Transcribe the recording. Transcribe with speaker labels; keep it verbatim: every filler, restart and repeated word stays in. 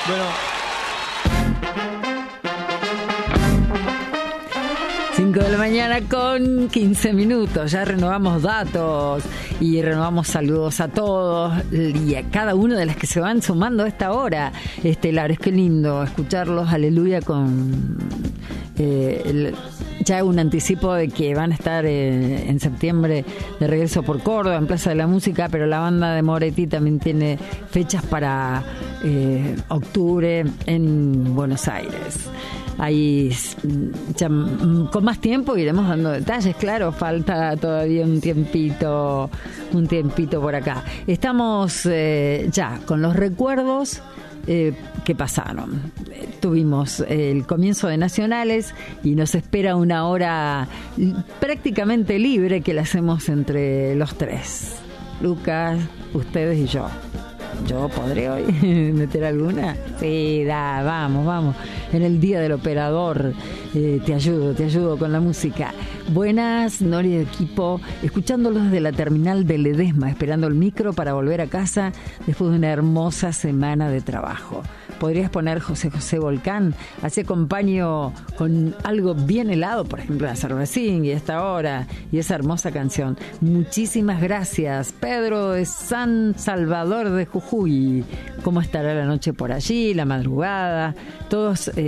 Speaker 1: Bueno.
Speaker 2: cinco de la mañana con quince minutos. Ya renovamos datos y renovamos saludos a todos y a cada uno de las que se van sumando a esta hora estelares. Qué lindo escucharlos, aleluya, con eh, el, ya un anticipo de que van a estar eh, en septiembre de regreso por Córdoba, en Plaza de la Música, pero la banda de Moretti también tiene fechas para eh, octubre en Buenos Aires. Ahí ya, con más tiempo iremos dando detalles, claro, falta todavía un tiempito, un tiempito por acá. Estamos eh, ya con los recuerdos eh, que pasaron. Eh, tuvimos eh, el comienzo de Nacionales y nos espera una hora prácticamente libre que la hacemos entre los tres, Lucas, ustedes y yo. ¿Yo podré hoy meter alguna? Sí, da, vamos, vamos. En el Día del Operador eh, te ayudo, te ayudo con la música. Buenas, Nori de equipo, escuchándolos desde la terminal de Ledesma, esperando el micro para volver a casa después de una hermosa semana de trabajo. Podrías poner José José Volcán, así acompaño con algo bien helado, por ejemplo la cervecín y esta hora y esa hermosa canción. Muchísimas gracias, Pedro de San Salvador de Jujuy. ¿Cómo estará la noche por allí, la madrugada? Todos eh,